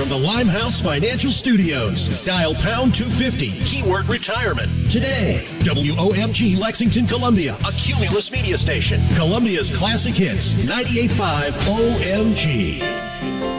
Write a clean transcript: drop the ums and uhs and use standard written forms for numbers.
the Limehouse Financial Studios. Dial pound 250, keyword retirement. Today, WOMG Lexington, Columbia, a Cumulus media station. Columbia's classic hits, 98.5 OMG.